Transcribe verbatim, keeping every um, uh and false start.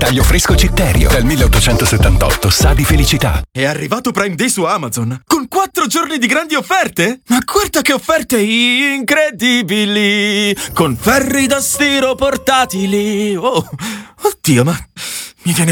taglio fresco Citterio. Dal milleottocentosettantotto sa di felicità. È arrivato Prime Day su Amazon con quattro giorni di grandi offerte? Ma guarda che offerte incredibili! Con ferri da stiro portatili. Oh, oddio, ma mi viene